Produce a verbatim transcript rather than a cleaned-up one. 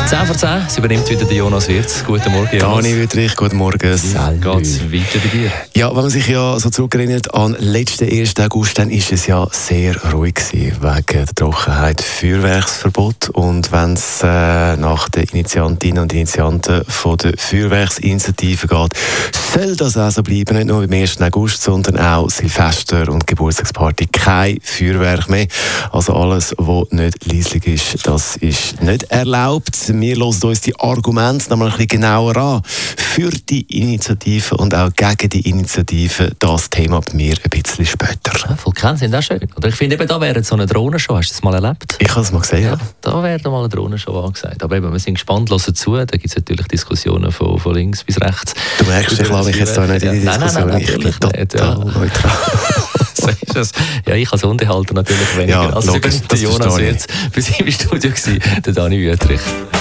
zehn vor zehn, es übernimmt wieder der Jonas Wirz. Guten Morgen, Jonas. Dani Wüttrich, guten Morgen. Wie geht's weiter bei dir? Ja, wenn man sich ja so zurückerinnert an den letzten ersten August, dann ist es ja sehr ruhig gewesen, wegen der Trockenheit, Feuerwerksverbot. Und wenn es äh, nach den Initiantinnen und Initianten von der Feuerwerksinitiative geht, soll das also bleiben, nicht nur beim ersten August, sondern auch Silvester und Geburtstagsparty. Kein Feuerwerk mehr. Also alles, was nicht leislich ist, das ist nicht erlaubt. Wir hören uns die Argumente noch mal ein bisschen genauer an. Für die Initiative und auch gegen die Initiative, das Thema bei mir ein bisschen später. Ja, Vulkane sind auch schön. Oder ich finde, eben, da wäre so eine Drohnenshow. Hast du das mal erlebt? Ich habe es mal gesehen, ja. ja. Da wäre mal eine Drohnenshow angesagt. Aber eben, wir sind gespannt, hören zu. Da gibt es natürlich Diskussionen von, von links bis rechts. Du merkst, ich lasse mich jetzt da nicht in die ja. Diskussion. Nein, nein, nein, ich bin total nicht, ja. neutral. So ist es. Ja, ich als Hundehalter natürlich weniger. Ja, also logisch, der Jonas Wirz, bei seinem Studio war der Dani Wüttrich.